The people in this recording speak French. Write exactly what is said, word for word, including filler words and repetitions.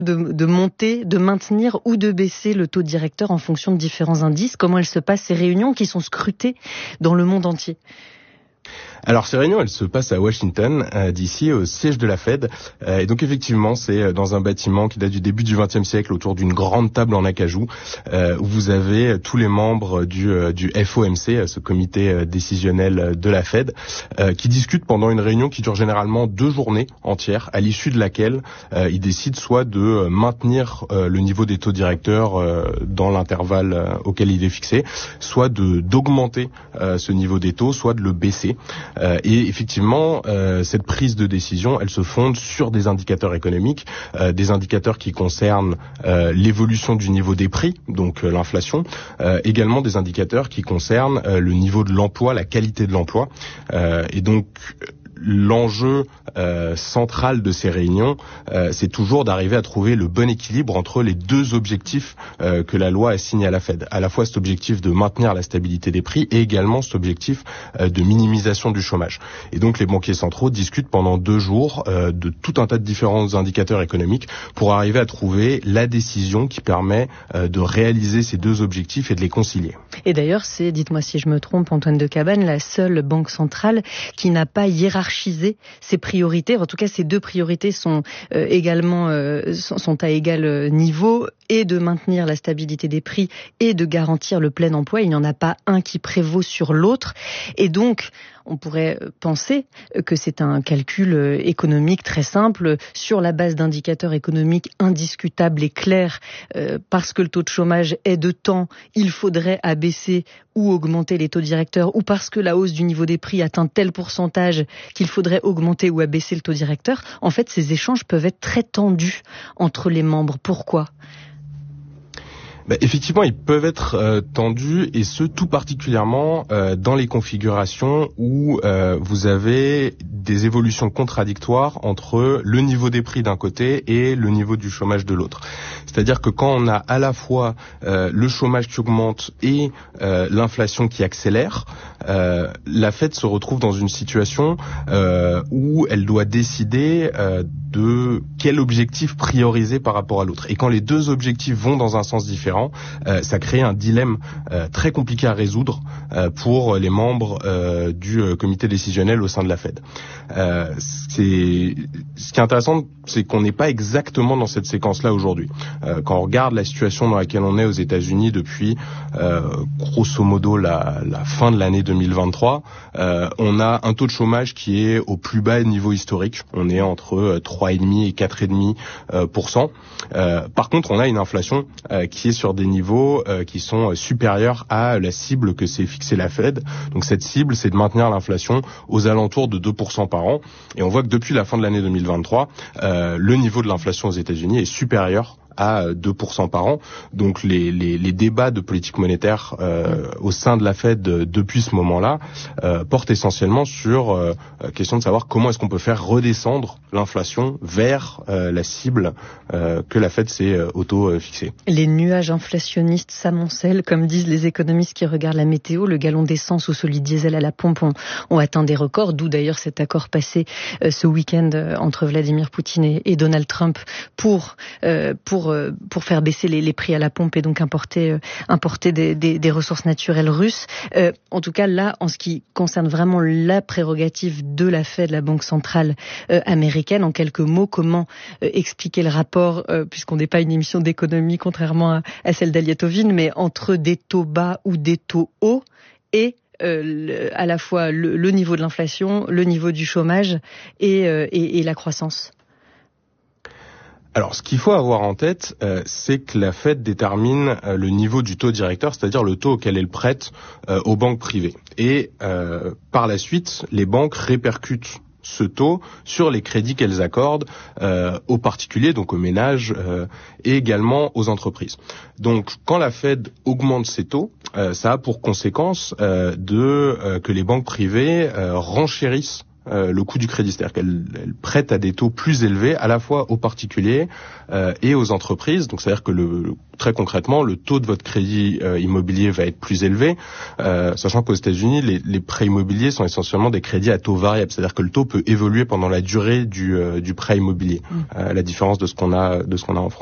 de, de monter, de maintenir ou de baisser le taux directeur en fonction de différents indices? Comment elles se passent, ces réunions qui sont scrutées dans le monde entier? Alors ces réunions, elles se passent à Washington, euh, D C, au siège de la Fed. Euh, et donc effectivement, c'est dans un bâtiment qui date du début du vingtième siècle, autour d'une grande table en acajou, euh, où vous avez tous les membres du, euh, du F O M C, ce comité euh, décisionnel de la Fed, euh, qui discutent pendant une réunion qui dure généralement deux journées entières, à l'issue de laquelle euh, ils décident soit de maintenir euh, le niveau des taux directeurs euh, dans l'intervalle euh, auquel il est fixé, soit de d'augmenter euh, ce niveau des taux, soit de le baisser. Euh, et effectivement, euh, cette prise de décision, elle se fonde sur des indicateurs économiques, euh, des indicateurs qui concernent euh, l'évolution du niveau des prix, donc euh, l'inflation, euh, également des indicateurs qui concernent euh, le niveau de l'emploi, la qualité de l'emploi. Euh, et donc, l'enjeu euh, central de ces réunions, euh, c'est toujours d'arriver à trouver le bon équilibre entre les deux objectifs euh, que la loi assigne à la Fed. À la fois cet objectif de maintenir la stabilité des prix et également cet objectif euh, de minimisation du chômage. Et donc les banquiers centraux discutent pendant deux jours euh, de tout un tas de différents indicateurs économiques pour arriver à trouver la décision qui permet euh, de réaliser ces deux objectifs et de les concilier. Et d'ailleurs, c'est, dites-moi si je me trompe, Antoine de Cabane, la seule banque centrale qui n'a pas hiérarchisé ses priorités. En tout cas, ces deux priorités sont euh, également euh, sont à égal niveau, et de maintenir la stabilité des prix et de garantir le plein emploi. Il n'y en a pas un qui prévaut sur l'autre. Et donc, on pourrait penser que c'est un calcul économique très simple sur la base d'indicateurs économiques indiscutables et clairs. Euh, parce que le taux de chômage est de temps, il faudrait abaisser ou augmenter les taux directeurs, ou parce que la hausse du niveau des prix atteint tel pourcentage qu'il faudrait augmenter ou abaisser le taux directeur. En fait, ces échanges peuvent être très tendus entre les membres. Pourquoi ? Bah, effectivement, ils peuvent être euh, tendus, et ce tout particulièrement euh, dans les configurations où euh, vous avez des évolutions contradictoires entre le niveau des prix d'un côté et le niveau du chômage de l'autre. C'est-à-dire que quand on a à la fois euh, le chômage qui augmente et euh, l'inflation qui accélère, euh, la Fed se retrouve dans une situation euh, où elle doit décider euh, de quel objectif prioriser par rapport à l'autre. Et quand les deux objectifs vont dans un sens différent, Euh, ça crée un dilemme euh, très compliqué à résoudre euh, pour les membres euh, du euh, comité décisionnel au sein de la Fed. Euh, c'est, ce qui est intéressant, c'est qu'on n'est pas exactement dans cette séquence-là aujourd'hui. Euh, quand on regarde la situation dans laquelle on est aux États-Unis depuis euh, grosso modo la, la fin de l'année deux mille vingt-trois, euh, on a un taux de chômage qui est au plus bas niveau historique. On est entre trois virgule cinq et quatre virgule cinq pour cent. Euh, par contre, on a une inflation euh, qui est sur des niveaux euh, qui sont supérieurs à la cible que s'est fixée la Fed. Donc cette cible, c'est de maintenir l'inflation aux alentours de deux pour cent par an. Et on voit que depuis la fin de l'année deux mille vingt-trois, euh, le niveau de l'inflation aux États-Unis est supérieur à deux pour cent par an. Donc les, les, les débats de politique monétaire euh, au sein de la Fed euh, depuis ce moment-là euh, portent essentiellement sur euh, question de savoir comment est-ce qu'on peut faire redescendre l'inflation vers euh, la cible euh, que la Fed s'est euh, auto-fixée. Les nuages inflationnistes s'amoncellent, comme disent les économistes qui regardent la météo. Le gallon d'essence ou celui de diesel à la pompe ont, ont atteint des records, d'où d'ailleurs cet accord passé euh, ce week-end euh, entre Vladimir Poutine et, et Donald Trump pour euh, pour pour faire baisser les, les prix à la pompe et donc importer, euh, importer des, des, des ressources naturelles russes. Euh, en tout cas, là, en ce qui concerne vraiment la prérogative de la Fed, la Banque centrale euh, américaine, en quelques mots, comment euh, expliquer le rapport, euh, puisqu'on n'est pas une émission d'économie, contrairement à, à celle d'Aliatovine, mais entre des taux bas ou des taux hauts et Euh, le, à la fois le, le niveau de l'inflation, le niveau du chômage et, euh, et, et la croissance. Alors, ce qu'il faut avoir en tête, euh, c'est que la Fed détermine euh, le niveau du taux directeur, c'est-à-dire le taux auquel elle prête euh, aux banques privées. Et euh, par la suite, les banques répercutent ce taux sur les crédits qu'elles accordent euh, aux particuliers, donc aux ménages, euh, et également aux entreprises. Donc, quand la Fed augmente ses taux, euh, ça a pour conséquence euh, de euh, que les banques privées euh, renchérissent euh, le coût du crédit, c'est-à-dire qu'elle elle prête à des taux plus élevés à la fois aux particuliers euh, et aux entreprises. Donc c'est-à-dire que le, très concrètement, le taux de votre crédit euh, immobilier va être plus élevé, euh, sachant qu'aux États-Unis, les, les prêts immobiliers sont essentiellement des crédits à taux variable, c'est-à-dire que le taux peut évoluer pendant la durée du, euh, du prêt immobilier, mmh. euh, à la différence de ce qu'on a de ce qu'on a en France.